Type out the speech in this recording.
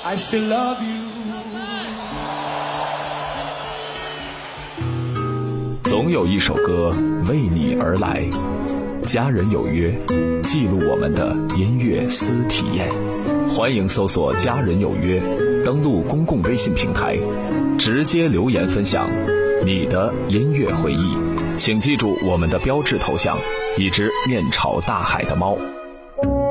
I still love you。 总有一首歌为你而来，家人有约，记录我们的音乐私体验。欢迎搜索家人有约，登录公共微信平台，直接留言分享你的音乐回忆。请记住我们的标志头像，一只面朝大海的猫。